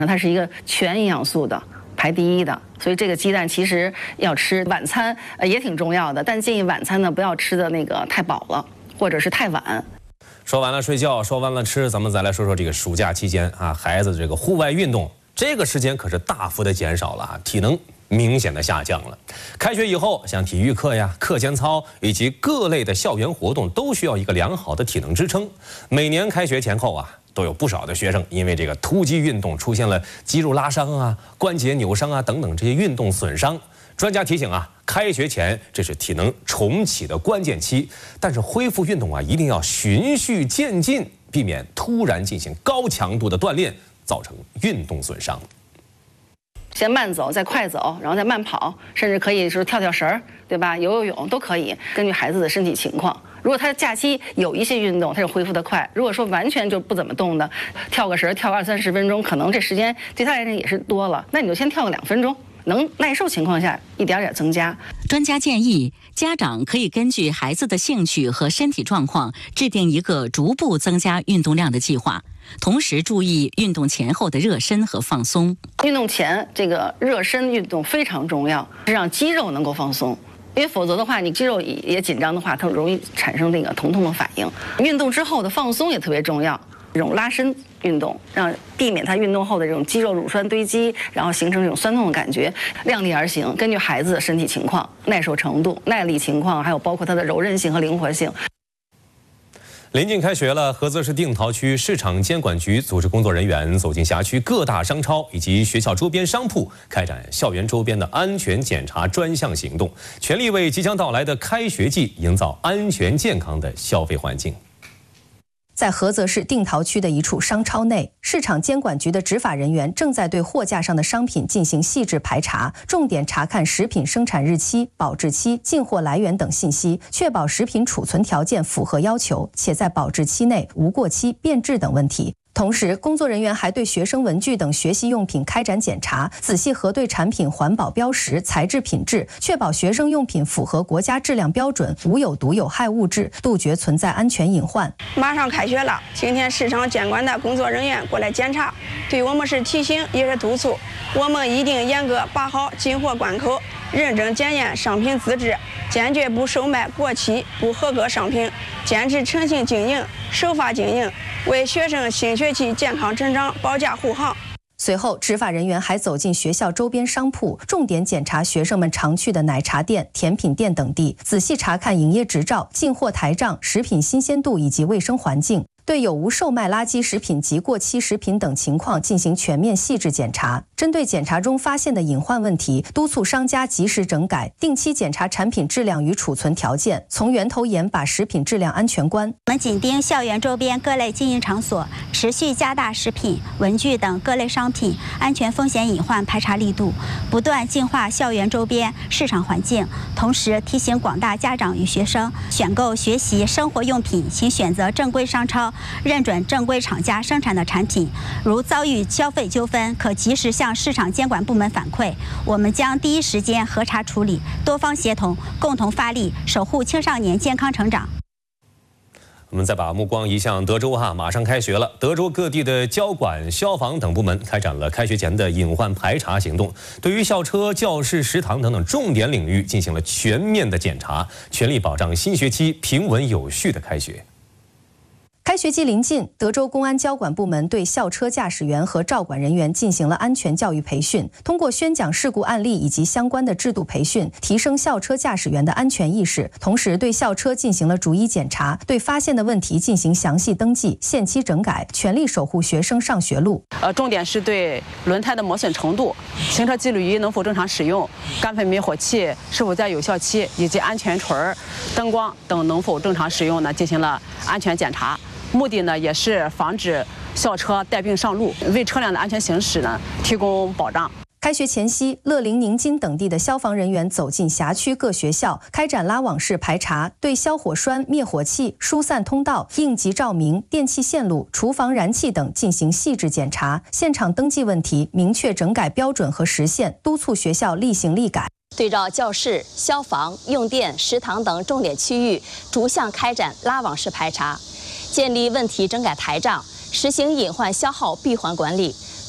它是一个全营养素的，排第一的。所以这个鸡蛋其实要吃，晚餐也挺重要的，但建议晚餐呢不要吃的那个太饱了，或者是太晚。 说完了睡觉，说完了吃，咱们再来说说这个暑假期间啊，孩子这个户外运动，这个时间可是大幅的减少了啊，体能明显的下降了。开学以后，像体育课呀、课间操以及各类的校园活动，都需要一个良好的体能支撑。每年开学前后啊，都有不少的学生因为这个突击运动出现了肌肉拉伤啊、关节扭伤啊等等这些运动损伤。专家提醒啊，开学前这是体能重启的关键期，但是恢复运动啊，一定要循序渐进，避免突然进行高强度的锻炼，造成运动损伤。 先慢走，再快走，然后再慢跑，甚至可以是跳跳绳儿，对吧？游泳都可以，根据孩子的身体情况。如果他假期有一些运动，他就恢复得快；如果说完全就不怎么动的，跳个绳跳20-30分钟，可能这时间对他来讲也是多了。那你就先跳个2分钟。能耐受情况下，一点点增加。 专家建议，家长可以根据孩子的兴趣和身体状况，制定一个逐步增加运动量的计划，同时注意运动前后的热身和放松。 运动前这个热身运动非常重要，是让肌肉能够放松。因为否则的话，你肌肉也紧张的话，它容易产生那个疼痛的反应。运动之后的放松也特别重要。这种拉伸运动，让避免他运动后的这种肌肉乳酸堆积，然后形成这种酸痛的感觉，量力而行，根据孩子的身体情况、耐受程度、耐力情况，还有包括他的柔韧性和灵活性。 临近开学了，菏泽市定陶区市场监管局组织工作人员走进辖区各大商超以及学校周边商铺，开展校园周边的安全检查专项行动，全力为即将到来的开学季营造安全健康的消费环境。 在菏泽市定陶区的一处商超内，市场监管局的执法人员正在对货架上的商品进行细致排查，重点查看食品生产日期、保质期、进货来源等信息，确保食品储存条件符合要求，且在保质期内无过期、变质等问题。同时，工作人员还对学生文具等学习用品开展检查，仔细核对产品环保标识、材质品质，确保学生用品符合国家质量标准，无有毒有害物质，杜绝存在安全隐患。 马上开学了，今天市场监管的工作人员过来检查，对我们是提醒也是督促，我们一定严格把好进货关口，认真检验商品资质，坚决不售卖过期不合格商品，坚持诚信经营、守法经营，为学生新学期健康成长保驾护航。 随后，执法人员还走进学校周边商铺，重点检查学生们常去的奶茶店、甜品店等地，仔细查看营业执照、进货台账、食品新鲜度以及卫生环境。对有无售卖垃圾食品及过期食品等情况进行全面细致检查，针对检查中发现的隐患问题，督促商家及时整改，定期检查产品质量与储存条件，从源头严把食品质量安全关。 我们紧盯校园周边各类经营场所，持续加大食品、文具等各类商品安全风险隐患排查力度，不断净化校园周边市场环境。同时提醒广大家长与学生，选购学习生活用品，请选择正规商超，认准正规厂家生产的产品。如遭遇消费纠纷，可及时向市场监管部门反馈，我们将第一时间核查处理，多方协同，共同发力，守护青少年健康成长。 我们再把目光移向德州马上开学了。德州各地的交管、消防等部门开展了开学前的隐患排查行动，对于校车、教室、食堂等等重点领域进行了全面的检查，全力保障新学期平稳有序的开学。 开学季临近，德州公安交管部门对校车驾驶员和照管人员进行了安全教育培训，通过宣讲事故案例以及相关的制度培训，提升校车驾驶员的安全意识。同时，对校车进行了逐一检查，对发现的问题进行详细登记，限期整改，全力守护学生上学路。 重点是对轮胎的磨损程度、行车记录仪能否正常使用、干粉灭火器是否在有效期，以及安全锤、灯光等能否正常使用呢，进行了安全检查。目的呢，也是防止校车带病上路，为车辆的安全行驶呢提供保障。 开学前夕，乐陵、宁津等地的消防人员走进辖区各学校，开展拉网式排查，对消火栓、灭火器、疏散通道、应急照明、电气线路、厨房燃气等进行细致检查，现场登记问题明确整改标准和时限，督促学校立行立改。 对照教室、消防、用电、食堂等重点区域，逐项开展拉网式排查，建立问题整改台账，实行隐患消耗闭环管理，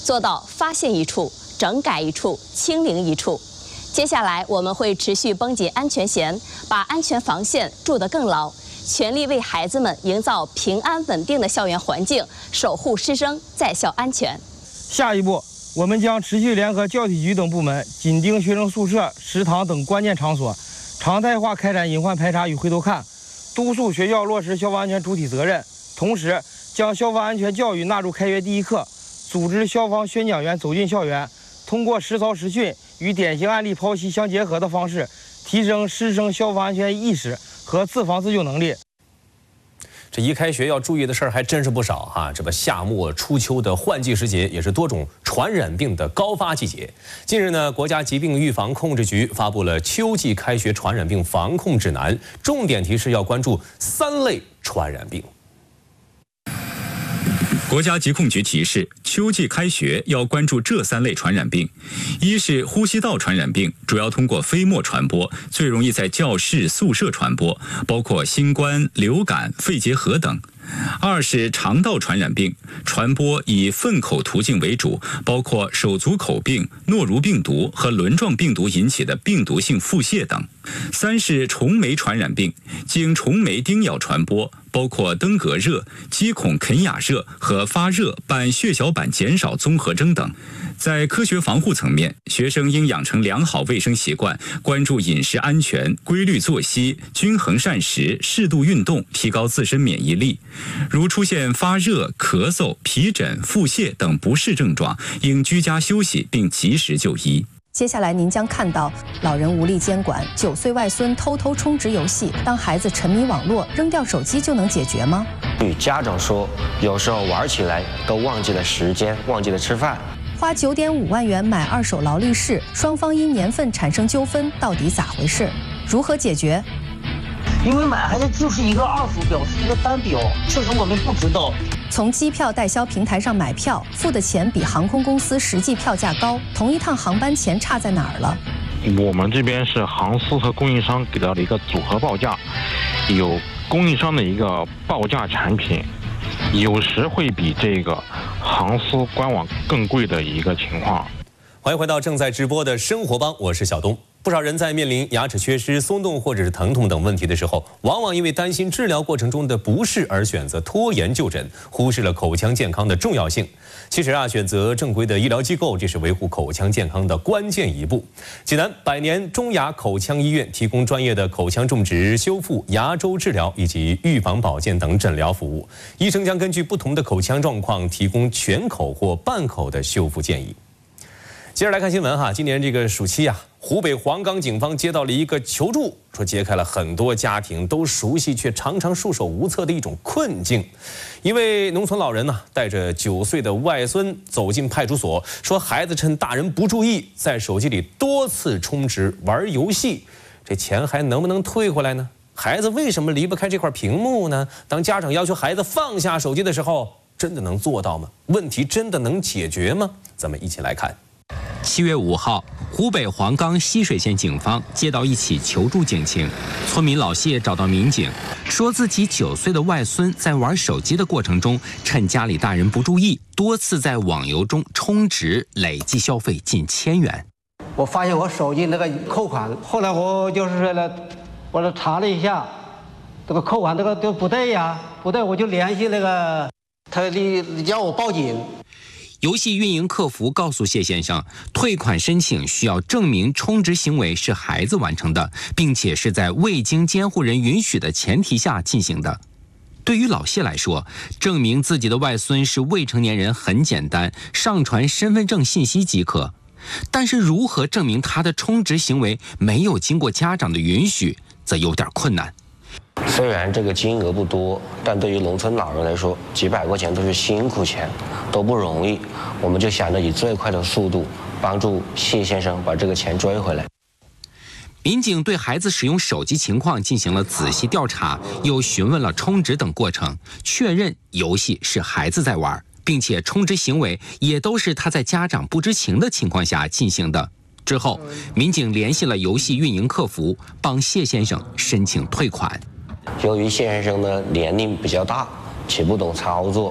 做到发现一处、整改一处、清零一处。接下来，我们会持续绷紧安全弦，把安全防线筑得更牢，全力为孩子们营造平安稳定的校园环境，守护师生在校安全。 下一步，我们将持续联合教体局等部门，紧盯学生宿舍、食堂等关键场所，常态化开展隐患排查与回头看，督促学校落实消防安全主体责任。同时，将消防安全教育纳入开学第一课，组织消防宣讲员走进校园，通过实操实训与典型案例剖析相结合的方式，提升师生消防安全意识和自防自救能力。 这一开学要注意的事儿还真是不少哈。这不，夏末初秋的换季时节，也是多种传染病的高发季节。近日呢，国家疾病预防控制局发布了秋季开学传染病防控指南，重点提示要关注3类传染病。 国家疾控局提示，秋季开学要关注这3类传染病：一是呼吸道传染病，主要通过飞沫传播，最容易在教室、宿舍传播，包括新冠、流感、肺结核等；二是肠道传染病，传播以粪口途径为主，包括手足口病、诺如病毒和轮状病毒引起的病毒性腹泻等；三是虫媒传染病，经虫媒叮咬传播，包括登革热、肌孔肯雅热和发热伴血小板减少综合征等。在科学防护层面，学生应养成良好卫生习惯，关注饮食安全、规律作息、均衡膳食、适度运动，提高自身免疫力。如出现发热、咳嗽、皮疹、腹泻等不适症状，应居家休息并及时就医。 接下来您将看到老人无力监管，9岁外孙偷偷充值游戏。当孩子沉迷网络，扔掉手机就能解决吗？ 与家长说，有时候玩起来都忘记了时间，忘记了吃饭。 花9.5万元买2手劳力士，双方因年份产生纠纷，到底咋回事？如何解决？ 因为买的就是一个2手表，是一个单表，确实我们不知道。 从机票代销平台上买票，付的钱比航空公司实际票价高，同一趟航班钱差在哪儿了？ 我们这边是航司和供应商给到了一个组合报价，有供应商的一个报价产品，有时会比这个航司官网更贵的一个情况。 欢迎回到正在直播的生活帮，我是小东。不少人在面临牙齿缺失、松动或者是疼痛等问题的时候，往往因为担心治疗过程中的不适而选择拖延就诊，忽视了口腔健康的重要性。其实啊，选择正规的医疗机构，这是维护口腔健康的关键一步。济南百年中牙口腔医院提供专业的口腔种植、修复、牙周治疗以及预防保健等诊疗服务。医生将根据不同的口腔状况，提供全口或半口的修复建议。接着来看新闻哈，今年这个暑期啊，湖北黄冈警方接到了一个求助，说揭开了很多家庭都熟悉却常常束手无策的一种困境。一位农村老人呢，带着9岁的外孙走进派出所，说孩子趁大人不注意，在手机里多次充值玩游戏，这钱还能不能退回来呢？孩子为什么离不开这块屏幕呢？当家长要求孩子放下手机的时候，真的能做到吗？问题真的能解决吗？咱们一起来看。 7月5号，湖北黄冈浠水县警方接到一起求助警情，村民老谢找到民警，说自己9岁的外孙在玩手机的过程中，趁家里大人不注意，多次在网游中充值，累计消费近1000元。 我发现我手机那个扣款，后来我我查了一下，这个扣款这个都不对呀，不对，我就联系那个他，你叫我报警。 游戏运营客服告诉谢先生，退款申请需要证明充值行为是孩子完成的，并且是在未经监护人允许的前提下进行的。对于老谢来说，证明自己的外孙是未成年人很简单，上传身份证信息即可。但是如何证明他的充值行为没有经过家长的允许，则有点困难。 虽然这个金额不多，但对于农村老人来说，几百块钱都是辛苦钱，都不容易。我们就想着以最快的速度帮助谢先生把这个钱追回来。 民警对孩子使用手机情况进行了仔细调查，又询问了充值等过程，确认游戏是孩子在玩，并且充值行为也都是他在家长不知情的情况下进行的。之后，民警联系了游戏运营客服，帮谢先生申请退款。 由于谢先生的年龄比较大，且不懂操作，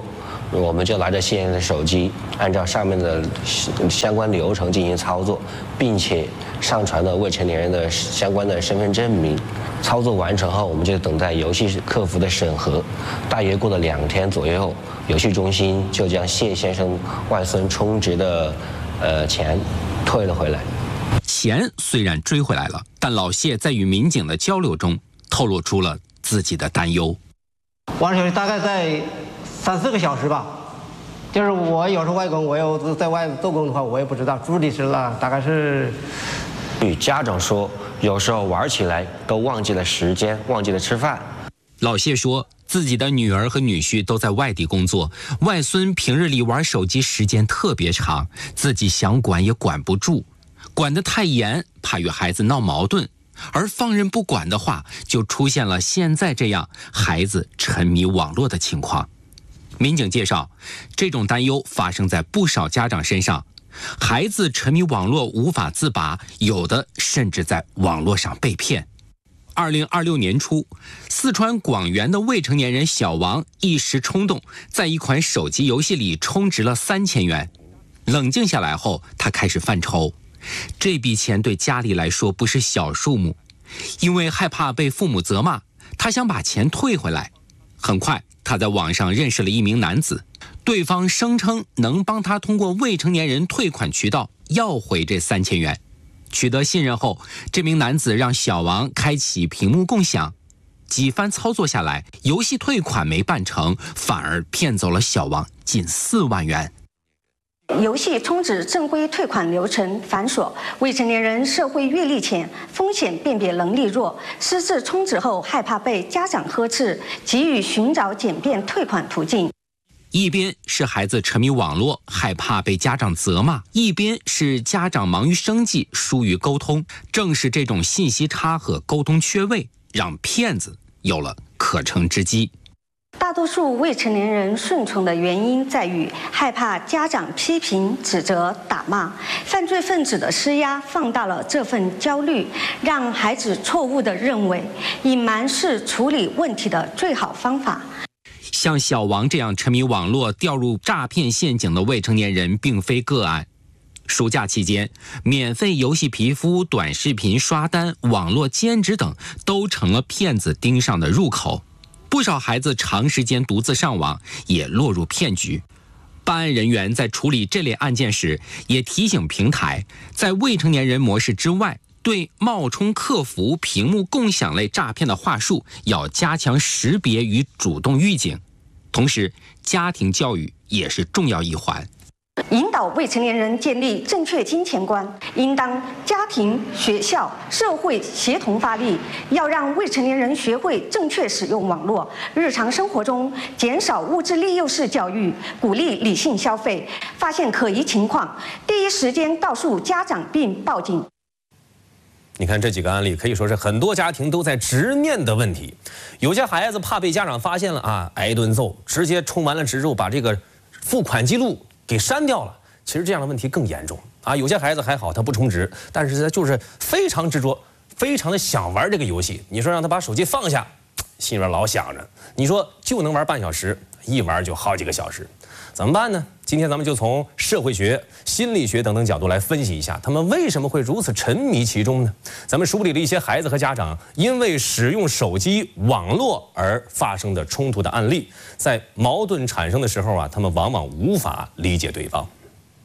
我们就拿着谢先生的手机，按照上面的相关流程进行操作，并且上传了未成年人的相关的身份证明。操作完成后，我们就等待游戏客服的审核。大约过了2天左右，游戏中心就将谢先生外孙充值的钱退了回来。 钱虽然追回来了，但老谢在与民警的交流中透露出了自己的担忧。 玩手机大概在3、4个小时吧，就是我有时候外公，我有在外做工的话，我也不知道住的是了，大概是。 与家长说，有时候玩起来都忘记了时间，忘记了吃饭。 老谢说，自己的女儿和女婿都在外地工作，外孙平日里玩手机时间特别长，自己想管也管不住，管得太严，怕与孩子闹矛盾。而放任不管的话，就出现了现在这样孩子沉迷网络的情况。民警介绍，这种担忧发生在不少家长身上，孩子沉迷网络无法自拔，有的甚至在网络上被骗。2026年初，四川广元的未成年人小王一时冲动，在一款手机游戏里充值了3000元。冷静下来后，他开始犯愁。这笔钱对家里来说不是小数目，因为害怕被父母责骂，他想把钱退回来。很快，他在网上认识了一名男子，对方声称能帮他通过未成年人退款渠道要回这3000元。取得信任后，这名男子让小王开启屏幕共享。几番操作下来，游戏退款没办成，反而骗走了小王近4万元。 游戏充值正规退款流程繁琐，未成年人社会阅历浅，风险辨别能力弱，私自充值后害怕被家长呵斥，急于寻找简便退款途径。 一边是孩子沉迷网络，害怕被家长责骂；一边是家长忙于生计，疏于沟通。正是这种信息差和沟通缺位，让骗子有了可乘之机。 大多数未成年人顺从的原因在于害怕家长批评、指责、打骂，犯罪分子的施压放大了这份焦虑，让孩子错误地认为隐瞒是处理问题的最好方法。 像小王这样沉迷网络、掉入诈骗陷阱的未成年人并非个案。暑假期间，免费游戏皮肤、短视频刷单、网络兼职等都成了骗子盯上的入口。不少孩子长时间独自上网，也落入骗局。办案人员在处理这类案件时，也提醒平台，在未成年人模式之外，对冒充客服、屏幕共享类诈骗的话术要加强识别与主动预警。同时，家庭教育也是重要一环。 引导未成年人建立正确金钱观，应当家庭、学校、社会协同发力，要让未成年人学会正确使用网络，日常生活中减少物质利诱式教育，鼓励理性消费，发现可疑情况，第一时间告诉家长并报警。 你看这几个案例，可以说是很多家庭都在直面的问题。有些孩子怕被家长发现了啊，挨一顿揍，直接充完了值之后把这个付款记录给删掉了。其实这样的问题更严重啊！有些孩子还好，他不充值，但是他就是非常执着，非常的想玩这个游戏。你说让他把手机放下，心里边老想着。你说就能玩半小时，一玩就好几个小时，怎么办呢？今天咱们就从社会学、心理学等等角度来分析一下，他们为什么会如此沉迷其中呢？咱们梳理了一些孩子和家长因为使用手机、网络而发生的冲突的案例，在矛盾产生的时候啊，他们往往无法理解对方。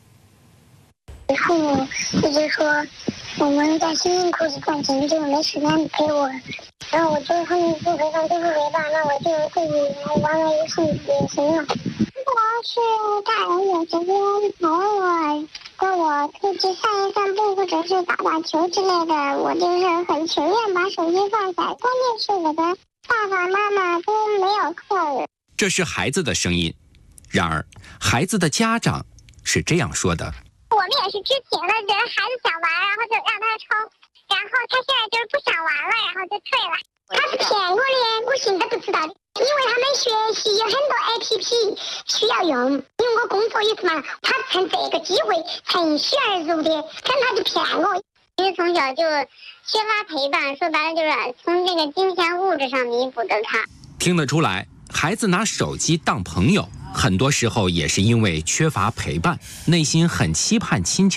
父母一直说我们在辛辛苦苦赚钱，就没时间陪我，然后我觉得他们不陪伴就不陪伴，那我就自己来玩玩游戏也行了。我要是大人有时间陪我，跟我出去散一散步，或者是打打球之类的，我就是很情愿把手机放下。关键是我的爸爸妈妈都没有空。 这是孩子的声音，然而孩子的家长是这样说的。 我们也是知情的，觉得孩子想玩，然后就让他充，然后他现在就是不想玩了，然后就退了。他是骗我的，我现在不知道，因为他们学习有很多 APP 需要用，因为我工作也是嘛，他趁这个机会趁虚而入的，看他就骗我。因为从小就缺乏陪伴，说白了就是从这个金钱物质上弥补的他。 听得出来，孩子拿手机当朋友， 很多时候也是因为缺乏陪伴，内心很期盼亲情。